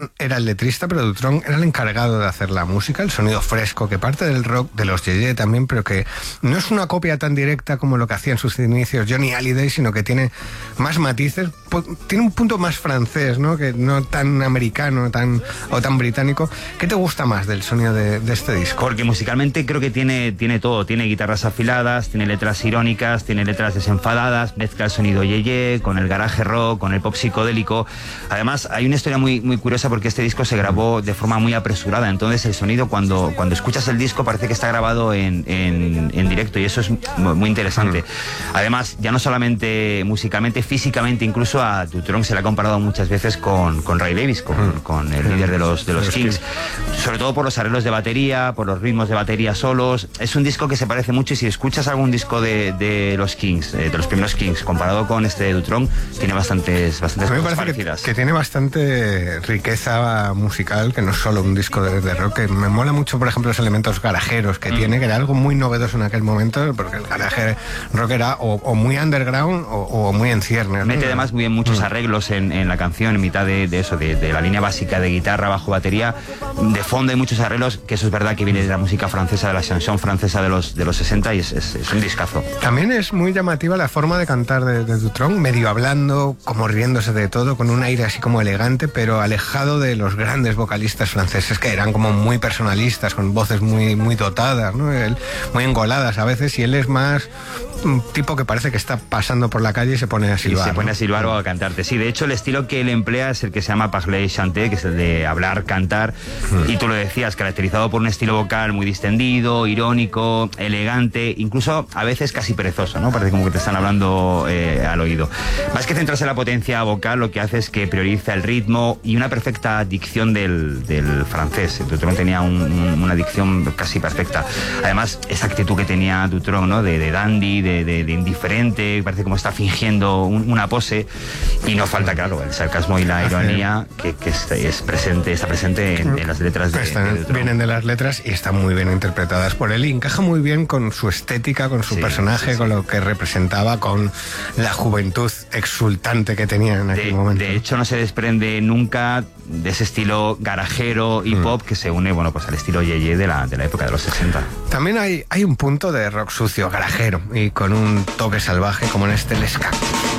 Dutron era el letrista, pero Dutron era el encargado de hacer la música, el sonido fresco, que parte del rock de los Yeye también, pero que no es una copia tan directa como lo que hacía en sus inicios Johnny Hallyday, sino que tiene más matices, tiene un punto más francés, ¿no? Que no tan americano o tan británico. ¿Qué te gusta más del sonido de este disco? Porque musicalmente creo que tiene todo, tiene guitarras afiladas, tiene letras irónicas, tiene letras desenfadadas, mezcla el sonido Yeye con el garaje rock, con el pop psicodélico. Además hay una historia muy curiosa porque este disco se grabó de forma muy apresurada, entonces el sonido cuando escuchas el disco parece que está grabado en directo, y eso es muy interesante. Además, ya no solamente musicalmente, físicamente, incluso a Dutron se le ha comparado muchas veces con Ray Davies, con el líder de los Kings, sobre todo por los arreglos de batería, por los ritmos de batería solos. Es un disco que se parece mucho, y si escuchas algún disco de los Kings, de los primeros Kings, comparado con este de Dutron, tiene bastantes cosas parecidas. Que tiene bastante riqueza musical, que no es solo un disco de rock. Que me mola mucho, por ejemplo, los elementos garajeros que tiene, que era algo muy novedoso en aquel momento, porque el garaje rock era o muy underground o muy en ciernes, ¿no? Mete además muy bien muchos arreglos en la canción, en mitad de eso, de la línea básica de guitarra, bajo, batería. De fondo hay muchos arreglos, que eso es verdad que viene de la música francesa, de la chanson francesa de los 60, y es un discazo. También es muy llamativa la forma de cantar de Dutron, medio hablando, como riéndose de todo, con un aire así como elegante, pero alejado de los grandes vocalistas franceses, que eran como muy personalistas, con voces muy dotadas, ¿no? Muy engoladas a veces, y él es más un tipo que parece que está pasando por la calle y se pone a silbar. Y se pone a silbar o a cantarte. Sí, de hecho el estilo que él emplea es el que se llama parler chanter, que es el de hablar, cantar, y tú lo decías, caracterizado por un estilo vocal muy distendido, irónico, elegante, incluso a veces casi perezoso, ¿no? Parece como que te están hablando al oído. Más que centrarse en la potencia vocal, lo que hace es que prioriza el ritmo y una perfecta dicción del francés. Dutron tenía una dicción casi perfecta. Además, esa actitud que tenía Dutron, ¿no? De dandy, de indiferente, parece como está fingiendo una pose, y no falta, claro, el sarcasmo y la ironía que está presente en las letras de Dutron. Vienen de las letras y están muy bien interpretadas por él, y encaja muy bien con su estética, con su personaje, con lo que representaba, con la juventud exultante que tenía en aquel momento. De hecho, no se desprende nunca de ese estilo garajero y pop que se une, bueno, pues al estilo Yeye de la época de los 60. También hay un punto de rock sucio, garajero, y con un toque salvaje, como en este Les Cactus.